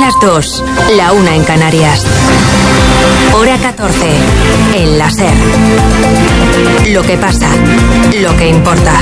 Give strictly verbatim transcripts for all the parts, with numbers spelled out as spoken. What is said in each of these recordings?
las dos, la una en Canarias. Hora catorce, en la SER. Lo que pasa, lo que importa.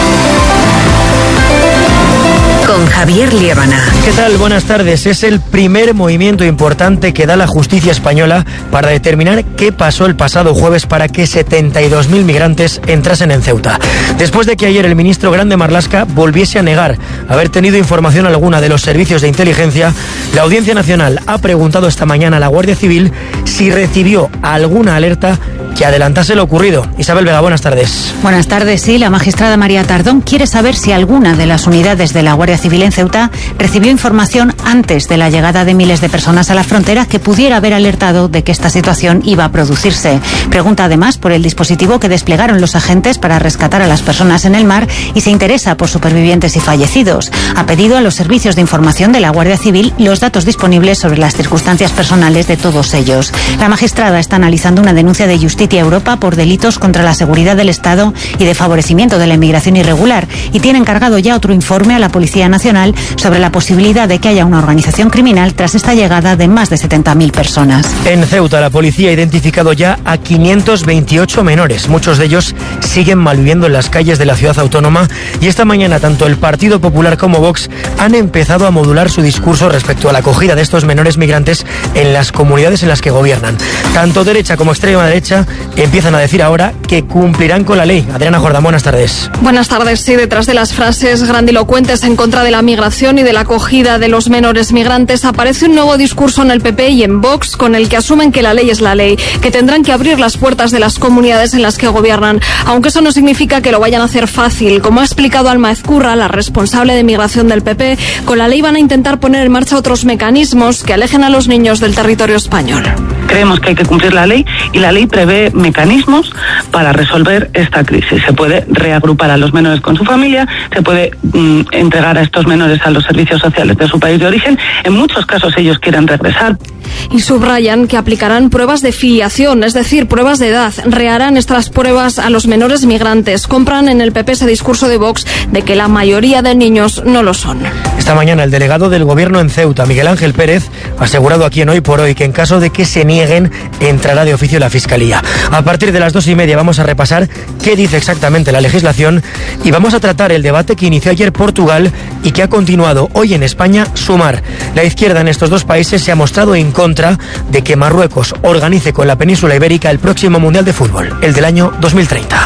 Con Javier Liébana. ¿Qué tal? Buenas tardes. Es el primer movimiento importante que da la justicia española para determinar qué pasó el pasado jueves para que setenta y dos mil migrantes entrasen en Ceuta. Después de que ayer el ministro Grande Marlaska volviese a negar haber tenido información alguna de los servicios de inteligencia, la Audiencia Nacional ha preguntado esta mañana a la Guardia Civil si recibió alguna alerta que adelantase lo ocurrido. Isabel Vega, buenas tardes. Buenas tardes. Sí, la magistrada María Tardón quiere saber si alguna de las unidades de la Guardia Civil en Ceuta recibió información antes de la llegada de miles de personas a la frontera que pudiera haber alertado de que esta situación iba a producirse. Pregunta además por el dispositivo que desplegaron los agentes para rescatar a las personas en el mar y se interesa por supervivientes y fallecidos. Ha pedido a los servicios de información de la Guardia Civil los datos disponibles sobre las circunstancias personales de todos ellos. La magistrada está analizando una denuncia de Justicia Europa por delitos contra la seguridad del Estado y de favorecimiento de la inmigración irregular y tiene encargado ya otro informe a la Policía Nacional sobre la posibilidad de que haya una organización criminal tras esta llegada de más de setenta mil personas. En Ceuta, la policía ha identificado ya a quinientos veintiocho menores. Muchos de ellos siguen malviviendo en las calles de la ciudad autónoma y esta mañana tanto el Partido Popular como Vox han empezado a modular su discurso respecto a la acogida de estos menores migrantes en las comunidades en las que gobiernan. Tanto derecha como extrema derecha empiezan a decir ahora que cumplirán con la ley. Adriana Jordán, buenas tardes. Buenas tardes. Sí, detrás de las frases grandilocuentes en contra de la migración y de la acogida de los menores migrantes aparece un nuevo discurso en el P P y en Vox con el que asumen que la ley es la ley, que tendrán que abrir las puertas de las comunidades en las que gobiernan, aunque eso no significa que lo vayan a hacer fácil. Como ha explicado Alma Ezcurra, la responsable de migración del P P, con la ley van a intentar poner en marcha otros mecanismos que alejen a los niños del territorio español. Creemos que hay que cumplir la ley y la ley prevé mecanismos para resolver esta crisis. Se puede reagrupar a los menores con su familia, se puede mm, entregar a estos menores a los servicios sociales de su país de origen. En muchos casos ellos quieren regresar. Y subrayan que aplicarán pruebas de filiación, es decir, pruebas de edad. Reharán estas pruebas a los menores migrantes. Compran en el P P ese discurso de Vox de que la mayoría de niños no lo son. Esta mañana el delegado del Gobierno en Ceuta, Miguel Ángel Pérez, ha asegurado aquí en Hoy por Hoy que en caso de que se nieguen, entrará de oficio la Fiscalía. A partir de las dos y media vamos a repasar qué dice exactamente la legislación y vamos a tratar el debate que inició ayer Portugal y que ha continuado hoy en España, Sumar. La izquierda en estos dos países se ha mostrado en contra de que Marruecos organice con la península ibérica el próximo Mundial de Fútbol, el del año dos mil treinta.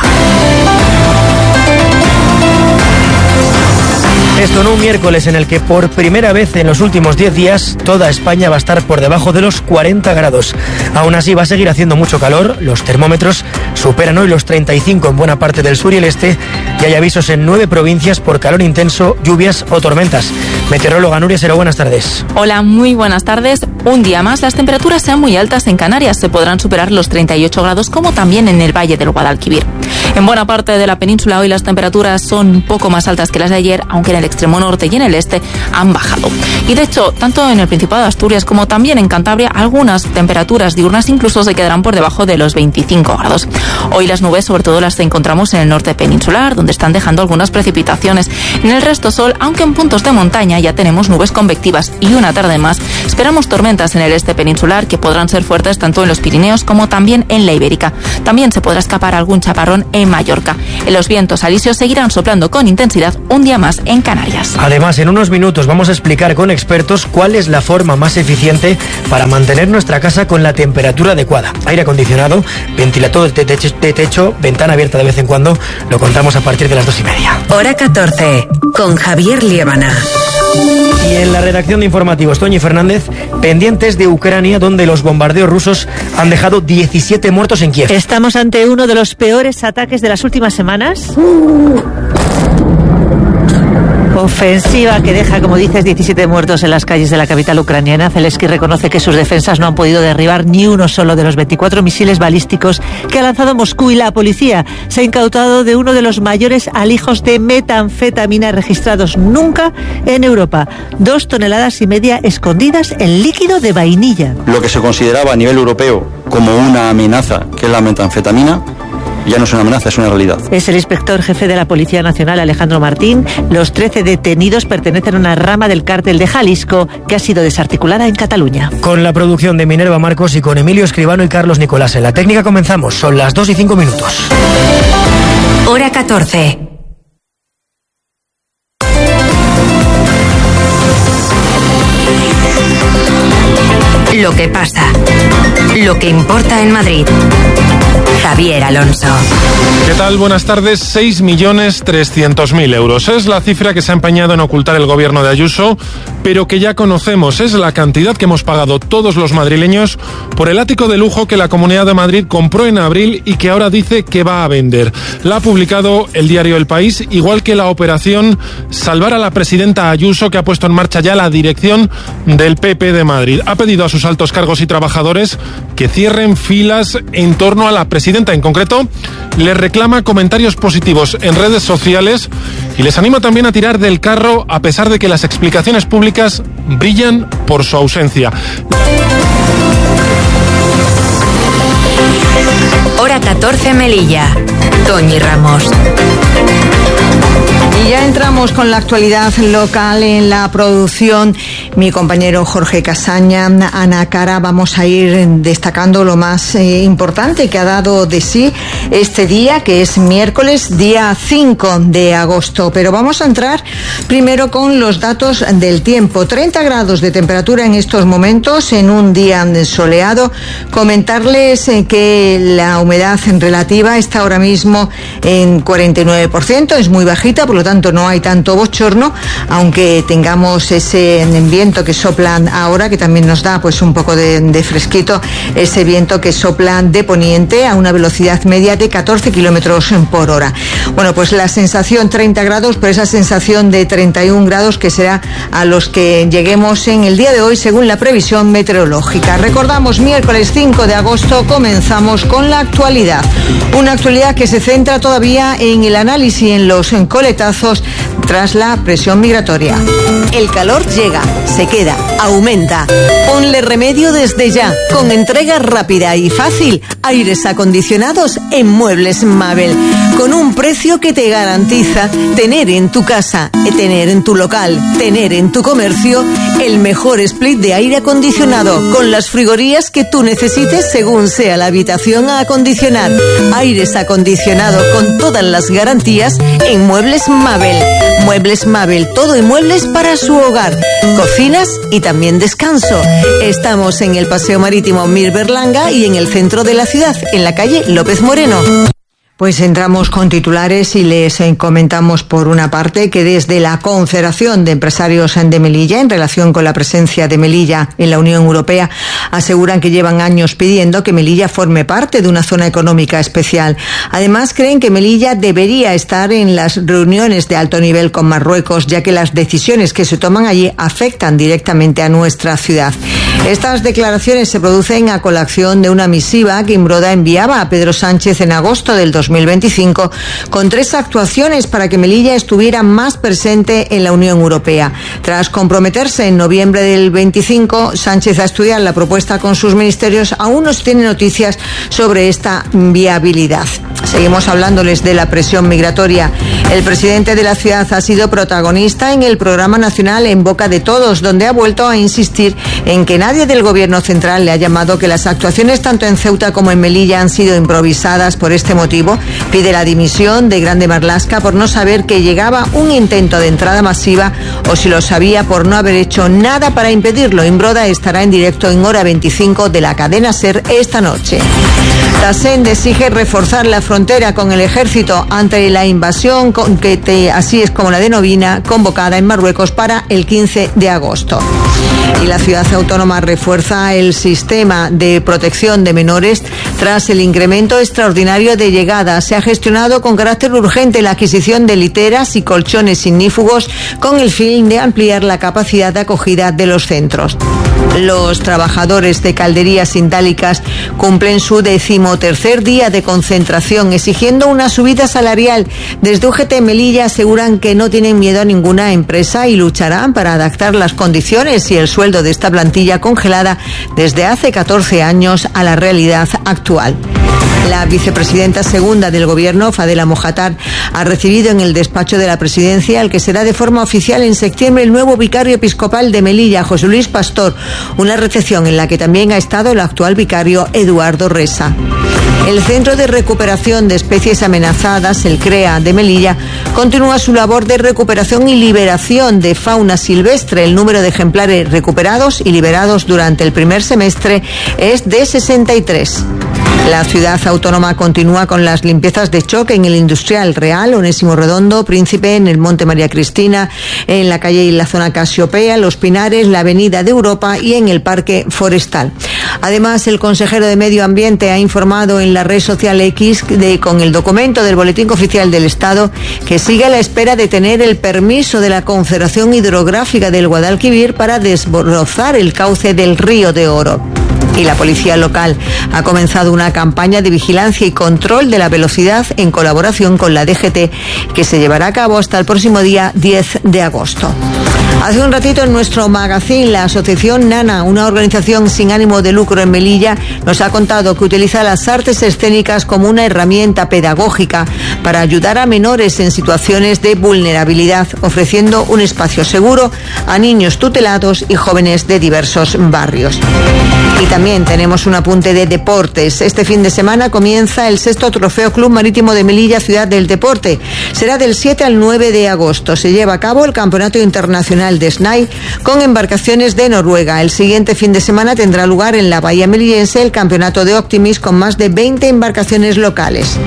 Esto en un miércoles en el que por primera vez en los últimos diez días toda España va a estar por debajo de los cuarenta grados. Aún así va a seguir haciendo mucho calor, los termómetros superan hoy los treinta y cinco en buena parte del sur y el este y hay avisos en nueve provincias por calor intenso, lluvias o tormentas. Meteoróloga Nuria Sero, buenas tardes. Hola, muy buenas tardes. Un día más las temperaturas sean muy altas en Canarias, se podrán superar los treinta y ocho grados como también en el Valle del Guadalquivir. En buena parte de la península hoy las temperaturas son un poco más altas que las de ayer, aunque en el extremo norte y en el este han bajado. Y de hecho, tanto en el Principado de Asturias como también en Cantabria, algunas temperaturas diurnas incluso se quedarán por debajo de los veinticinco grados. Hoy las nubes sobre todo las encontramos en el norte peninsular, donde están dejando algunas precipitaciones. En el resto sol, aunque en puntos de montaña ya tenemos nubes convectivas y una tarde más. Esperamos tormentas en el este peninsular que podrán ser fuertes tanto en los Pirineos como también en la Ibérica. También se podrá escapar algún chaparrón en Mallorca. En los vientos alisios seguirán soplando con intensidad un día más en Canarias. Además, en unos minutos vamos a explicar con expertos cuál es la forma más eficiente para mantener nuestra casa con la temperatura adecuada. Aire acondicionado, ventilador de techo, de techo, ventana abierta de vez en cuando. Lo contamos a partir de las dos y media. Hora catorce, con Javier Liébana. Y en la redacción de informativos, Toñi Fernández, pendientes de Ucrania, donde los bombardeos rusos han dejado diecisiete muertos en Kiev. Estamos ante uno de los peores ataques de las últimas semanas. Ofensiva que deja, como dices, diecisiete muertos en las calles de la capital ucraniana. Zelensky reconoce que sus defensas no han podido derribar ni uno solo de los veinticuatro misiles balísticos que ha lanzado Moscú, y la policía se ha incautado de uno de los mayores alijos de metanfetamina registrados nunca en Europa. Dos toneladas y media escondidas en líquido de vainilla. Lo que se consideraba a nivel europeo como una amenaza, que es la metanfetamina, ya no es una amenaza, es una realidad. Es el inspector jefe de la Policía Nacional, Alejandro Martín. Los trece detenidos pertenecen a una rama del cártel de Jalisco que ha sido desarticulada en Cataluña. Con la producción de Minerva Marcos y con Emilio Escribano y Carlos Nicolás en la técnica comenzamos. Son las dos y cinco minutos. Hora catorce. Lo que pasa, lo que importa en Madrid. Javier Alonso. ¿Qué tal? Buenas tardes. seis millones trescientos mil euros. Es la cifra que se ha empeñado en ocultar el gobierno de Ayuso, pero que ya conocemos. Es la cantidad que hemos pagado todos los madrileños por el ático de lujo que la Comunidad de Madrid compró en abril y que ahora dice que va a vender. La ha publicado el diario El País, igual que la operación Salvar a la presidenta Ayuso, que ha puesto en marcha ya la dirección del P P de Madrid. Ha pedido a sus altos cargos y trabajadores que cierren filas en torno a la presidenta. En concreto, les reclama comentarios positivos en redes sociales y les anima también a tirar del carro a pesar de que las explicaciones públicas brillan por su ausencia. Hora catorce, Melilla. Toñi Ramos. Y ya entramos con la actualidad local en la producción. Mi compañero Jorge Casaña, Ana Cara, vamos a ir destacando lo más eh, importante que ha dado de sí este día, que es miércoles, día cinco de agosto. Pero vamos a entrar primero con los datos del tiempo. treinta grados de temperatura en estos momentos, en un día soleado. Comentarles eh, que la humedad relativa está ahora mismo en cuarenta y nueve por ciento, es muy bajita, por lo tanto no hay tanto bochorno, aunque tengamos ese viento que sopla ahora, que también nos da pues un poco de, de fresquito, ese viento que sopla de poniente a una velocidad media de catorce kilómetros por hora. Bueno, pues la sensación treinta grados, pero esa sensación de treinta y un grados que será a los que lleguemos en el día de hoy según la previsión meteorológica. Recordamos, miércoles cinco de agosto comenzamos con la actualidad. Una actualidad que se centra todavía en el análisis, en los coletazos tras la presión migratoria. El calor llega, se queda, aumenta. Ponle remedio desde ya, con entrega rápida y fácil. Aires acondicionados en Muebles Mabel, con un precio que te garantiza tener en tu casa, tener en tu local, tener en tu comercio el mejor split de aire acondicionado, con las frigorías que tú necesites según sea la habitación a acondicionar. Aires acondicionados con todas las garantías en Muebles Mabel. Muebles Mabel, todo en muebles para su hogar, cocinas y también descanso. Estamos en el Paseo Marítimo Mir Berlanga y en el centro de la ciudad, en la calle López Moreno. Pues entramos con titulares y les comentamos por una parte que desde la Confederación de Empresarios de Melilla, en relación con la presencia de Melilla en la Unión Europea, aseguran que llevan años pidiendo que Melilla forme parte de una zona económica especial. Además, creen que Melilla debería estar en las reuniones de alto nivel con Marruecos, ya que las decisiones que se toman allí afectan directamente a nuestra ciudad. Estas declaraciones se producen a colación de una misiva que Imbroda enviaba a Pedro Sánchez en agosto del dos mil veinticinco con tres actuaciones para que Melilla estuviera más presente en la Unión Europea. Tras comprometerse en noviembre del veinticinco, Sánchez a estudiar la propuesta con sus ministerios, aún no se tiene noticias sobre esta viabilidad. Seguimos hablándoles de la presión migratoria. El presidente de la ciudad ha sido protagonista en el programa nacional En Boca de Todos, donde ha vuelto a insistir en que nadie del gobierno central le ha llamado, que las actuaciones tanto en Ceuta como en Melilla han sido improvisadas. Por este motivo, pide la dimisión de Grande Marlaska por no saber que llegaba un intento de entrada masiva, o si lo sabía, por no haber hecho nada para impedirlo. Imbroda estará en directo en Hora veinticinco de la cadena SER esta noche. Tasend exige reforzar la frontera con el ejército ante la invasión, con que te, así es como la denomina, convocada en Marruecos para el quince de agosto. Y la ciudad autónoma refuerza el sistema de protección de menores tras el incremento extraordinario de llegadas. Se ha gestionado con carácter urgente la adquisición de literas y colchones ignífugos con el fin de ampliar la capacidad de acogida de los centros. Los trabajadores de calderías sintálicas cumplen su decimotercer día de concentración, exigiendo una subida salarial. Desde U G T Melilla aseguran que no tienen miedo a ninguna empresa y lucharán para adaptar las condiciones y el sueldo de esta plantilla congelada desde hace catorce años a la realidad actual. La vicepresidenta segunda del Gobierno, Fadela Mojatar, ha recibido en el despacho de la Presidencia, al que será de forma oficial en septiembre, el nuevo vicario episcopal de Melilla, José Luis Pastor, una recepción en la que también ha estado el actual vicario Eduardo Resa. El Centro de Recuperación de Especies Amenazadas, el CREA de Melilla, continúa su labor de recuperación y liberación de fauna silvestre. El número de ejemplares recuperados y liberados durante el primer semestre es de sesenta y tres. La ciudad autónoma continúa con las limpiezas de choque en el Industrial Real, Onésimo Redondo, Príncipe, en el Monte María Cristina, en la calle y la zona Casiopea, Los Pinares, la Avenida de Europa y en el Parque Forestal. Además, el consejero de Medio Ambiente ha informado en la red social X de, con el documento del Boletín Oficial del Estado, que sigue a la espera de tener el permiso de la Confederación Hidrográfica del Guadalquivir para desbrozar el cauce del Río de Oro. Y la policía local ha comenzado una campaña de vigilancia y control de la velocidad en colaboración con la D G T, que se llevará a cabo hasta el próximo día diez de agosto. Hace un ratito en nuestro magazine, la asociación Nana, una organización sin ánimo de lucro en Melilla, nos ha contado que utiliza las artes escénicas como una herramienta pedagógica para ayudar a menores en situaciones de vulnerabilidad, ofreciendo un espacio seguro a niños tutelados y jóvenes de diversos barrios. Y también tenemos un apunte de deportes. Este fin de semana comienza el sexto Trofeo Club Marítimo de Melilla, Ciudad del Deporte. Será del siete al nueve de agosto. Se lleva a cabo el Campeonato Internacional de S N A I con embarcaciones de Noruega. El siguiente fin de semana tendrá lugar en la Bahía Melillense el Campeonato de Optimis con más de veinte embarcaciones locales.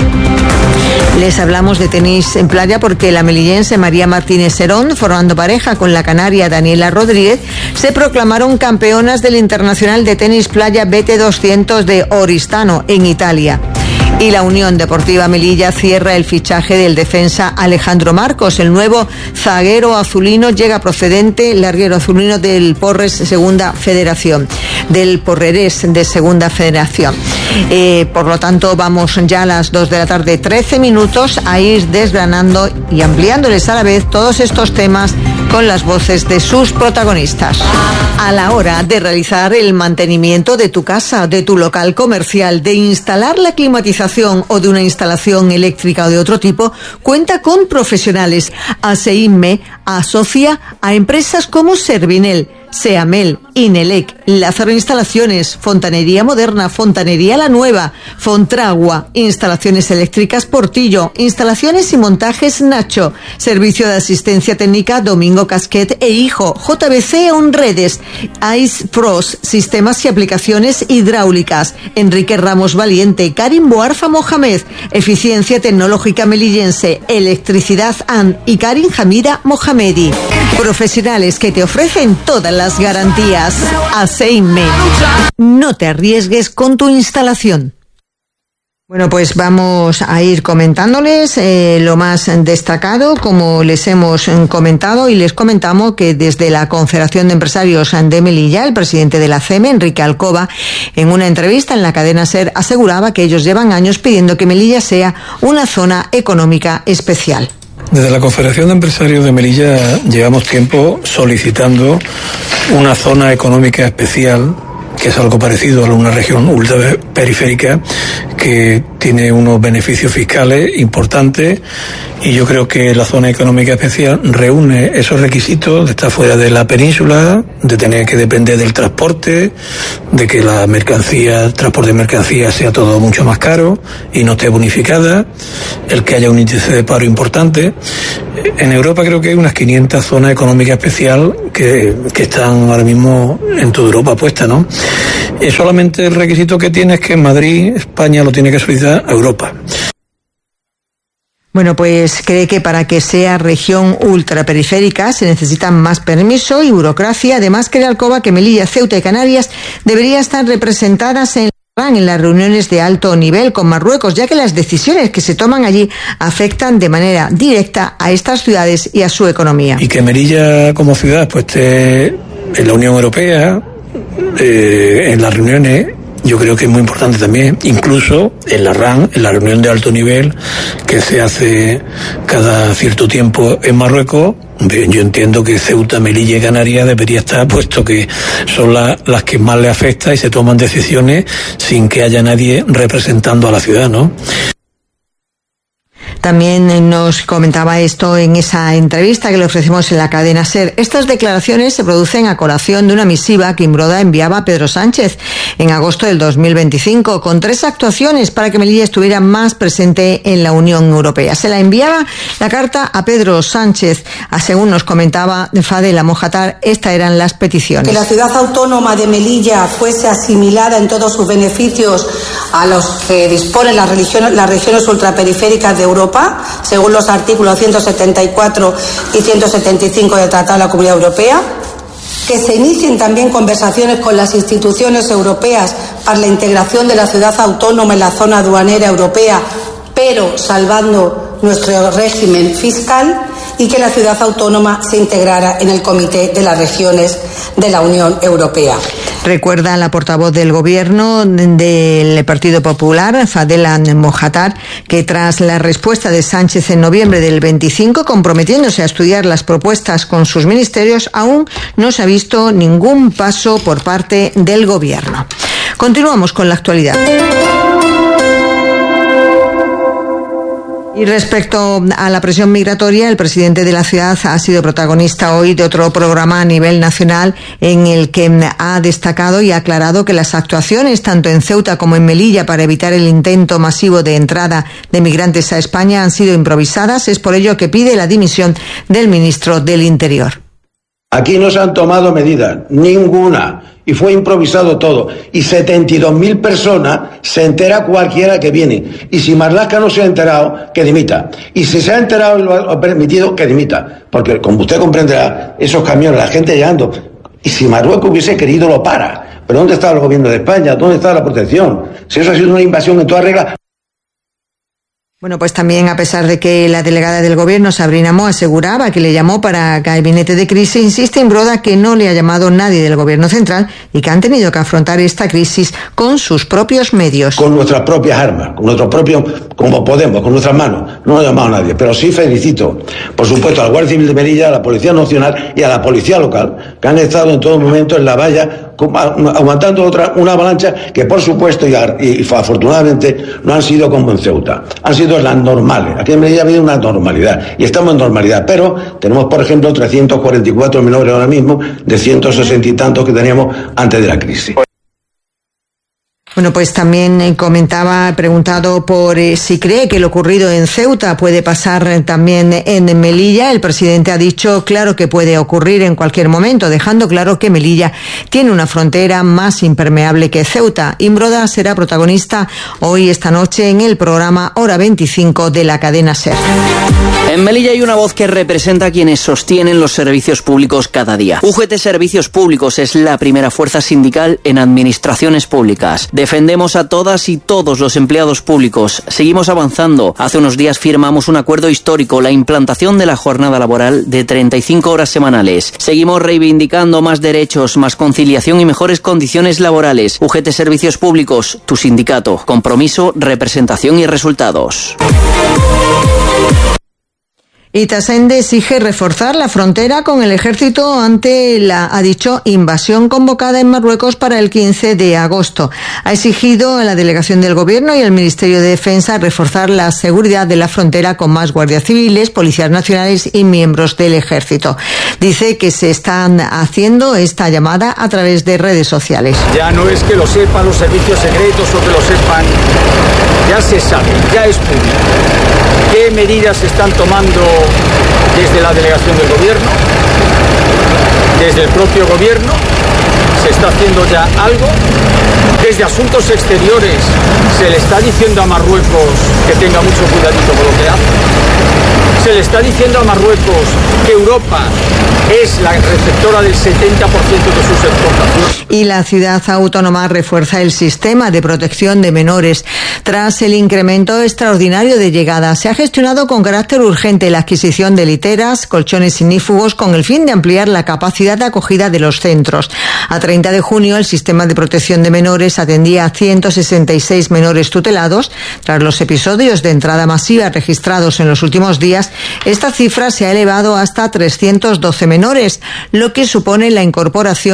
Les hablamos de tenis en playa porque la melillense María Martínez Serón, formando pareja con la canaria Daniela Rodríguez, se proclamaron campeonas del Internacional de Tenis Playa B T doscientos de Oristano, en Italia. Y la Unión Deportiva Melilla cierra el fichaje del defensa Alejandro Marcos. El nuevo zaguero azulino llega procedente, larguero azulino del Porres Segunda Federación, del Porrerés de Segunda Federación. Eh, por lo tanto, vamos ya a las dos de la tarde, trece minutos, a ir desgranando y ampliándoles a la vez todos estos temas con las voces de sus protagonistas. A la hora de realizar el mantenimiento de tu casa, de tu local comercial, de instalar la climatización o de una instalación eléctrica o de otro tipo, cuenta con profesionales. ASEINME asocia a empresas como Servinel, Seamel, Inelec, Lázaro Instalaciones, Fontanería Moderna, Fontanería La Nueva, Fontragua, Instalaciones Eléctricas Portillo, Instalaciones y Montajes Nacho, Servicio de Asistencia Técnica Domingo Casquet e Hijo, J B C Onredes, Ice Pros, Sistemas y Aplicaciones Hidráulicas, Enrique Ramos Valiente, Karim Boarfa Mohamed, Eficiencia Tecnológica Melillense, Electricidad A N y Karim Hamida Mohamedi. Profesionales que te ofrecen todas las garantías. ASEINME. No te arriesgues con tu instalación. Bueno, pues vamos a ir comentándoles eh, lo más destacado, como les hemos comentado, y les comentamos que desde la Confederación de Empresarios de Melilla, el presidente de la C E M E, Enrique Alcoba, en una entrevista en la cadena SER, aseguraba que ellos llevan años pidiendo que Melilla sea una zona económica especial. Desde la Confederación de Empresarios de Melilla llevamos tiempo solicitando una zona económica especial, que es algo parecido a una región ultraperiférica que tiene unos beneficios fiscales importantes, y yo creo que la zona económica especial reúne esos requisitos de estar fuera de la península, de tener que depender del transporte, de que la mercancía, el transporte de mercancías sea todo mucho más caro y no esté bonificada, el que haya un índice de paro importante. En Europa creo que hay unas quinientas zonas económicas especial que, que están ahora mismo en toda Europa puestas, ¿no? Y solamente el requisito que tiene es que Madrid, España, lo tiene que solicitar a Europa. Bueno, pues cree que para que sea región ultraperiférica se necesitan más permiso y burocracia. Además, cree Alcoba que Melilla, Ceuta y Canarias deberían estar representadas en en las reuniones de alto nivel con Marruecos, ya que las decisiones que se toman allí afectan de manera directa a estas ciudades y a su economía. Y que Melilla como ciudad pues esté en la Unión Europea, eh, en las reuniones, yo creo que es muy importante también, incluso en la R A N, en la reunión de alto nivel que se hace cada cierto tiempo en Marruecos. Yo entiendo que Ceuta, Melilla y Canarias debería estar, puesto que son la, las que más le afecta y se toman decisiones sin que haya nadie representando a la ciudad, ¿no? También nos comentaba esto en esa entrevista que le ofrecimos en la cadena SER. Estas declaraciones se producen a colación de una misiva que Imbroda enviaba a Pedro Sánchez en agosto del dos mil veinticinco, con tres actuaciones para que Melilla estuviera más presente en la Unión Europea. Se la enviaba la carta a Pedro Sánchez. Según nos comentaba Fadela Mojatar, estas eran las peticiones. Que la ciudad autónoma de Melilla fuese asimilada en todos sus beneficios a los que disponen las regiones, las regiones ultraperiféricas de Europa, según los artículos ciento setenta y cuatro y ciento setenta y cinco del Tratado de la Comunidad Europea. Que se inicien también conversaciones con las instituciones europeas para la integración de la ciudad autónoma en la zona aduanera europea, pero salvando nuestro régimen fiscal, y que la ciudad autónoma se integrara en el Comité de las Regiones de la Unión Europea. Recuerda la portavoz del Gobierno del Partido Popular, Fadela Mojatar, que tras la respuesta de Sánchez en noviembre del veinticinco, comprometiéndose a estudiar las propuestas con sus ministerios, aún no se ha visto ningún paso por parte del Gobierno. Continuamos con la actualidad. Y respecto a la presión migratoria, el presidente de la ciudad ha sido protagonista hoy de otro programa a nivel nacional en el que ha destacado y aclarado que las actuaciones tanto en Ceuta como en Melilla para evitar el intento masivo de entrada de migrantes a España han sido improvisadas. Es por ello que pide la dimisión del ministro del Interior. Aquí no se han tomado medidas, ninguna, y fue improvisado todo. Y setenta y dos mil personas se entera cualquiera que viene. Y si Marlaska no se ha enterado, que dimita. Y si se ha enterado y lo ha permitido, que dimita. Porque, como usted comprenderá, esos camiones, la gente llegando, y si Marruecos hubiese querido, lo para. Pero ¿dónde está el gobierno de España? ¿Dónde está la protección? Si eso ha sido una invasión en toda regla. Bueno, pues también, a pesar de que la delegada del Gobierno, Sabrina Moa, aseguraba que le llamó para gabinete de crisis, insiste Imbroda que no le ha llamado nadie del Gobierno central y que han tenido que afrontar esta crisis con sus propios medios. Con nuestras propias armas, con nuestros propios, como podemos, con nuestras manos. No nos ha llamado nadie, pero sí felicito, por supuesto, a la Guardia Civil de Melilla, a la Policía Nacional y a la Policía Local, que han estado en todo momento en la valla, aguantando otra, una avalancha que, por supuesto, y, y afortunadamente, no han sido como en Ceuta. Han sido las normales. Aquí en Melilla ha habido una normalidad y estamos en normalidad, pero tenemos, por ejemplo, trescientos cuarenta y cuatro menores ahora mismo de ciento sesenta y tantos que teníamos antes de la crisis. Bueno, pues también comentaba, preguntado por eh, si cree que lo ocurrido en Ceuta puede pasar también en Melilla. El presidente ha dicho, claro que puede ocurrir en cualquier momento, dejando claro que Melilla tiene una frontera más impermeable que Ceuta. Imbroda será protagonista hoy, esta noche, en el programa Hora veinticinco de la cadena SER. En Melilla hay una voz que representa a quienes sostienen los servicios públicos cada día. U G T Servicios Públicos es la primera fuerza sindical en administraciones públicas. Defendemos a todas y todos los empleados públicos. Seguimos avanzando. Hace unos días firmamos un acuerdo histórico, la implantación de la jornada laboral de treinta y cinco horas semanales. Seguimos reivindicando más derechos, más conciliación y mejores condiciones laborales. U G T Servicios Públicos, tu sindicato. Compromiso, representación y resultados. Itasende exige reforzar la frontera con el ejército ante la, ha dicho, invasión convocada en Marruecos para el quince de agosto. Ha exigido a la delegación del Gobierno y al Ministerio de Defensa reforzar la seguridad de la frontera con más guardias civiles, policías nacionales y miembros del ejército. Dice que se están haciendo esta llamada a través de redes sociales. Ya no es que lo sepan los servicios secretos o que lo sepan, ya se sabe, ya es público. ¿Qué medidas se están tomando desde la delegación del Gobierno? Desde el propio Gobierno se está haciendo ya algo. Desde Asuntos Exteriores se le está diciendo a Marruecos que tenga mucho cuidadito con lo que hace. Se le está diciendo a Marruecos que Europa es la receptora del setenta por ciento de sus exportaciones. Y la ciudad autónoma refuerza el sistema de protección de menores. Tras el incremento extraordinario de llegadas, se ha gestionado con carácter urgente la adquisición de literas, colchones ignífugos con el fin de ampliar la capacidad de acogida de los centros. A treinta de junio, el sistema de protección de menores atendía a ciento sesenta y seis menores tutelados. Tras los episodios de entrada masiva registrados en los últimos días, esta cifra se ha elevado hasta trescientos doce menores, lo que supone la incorporación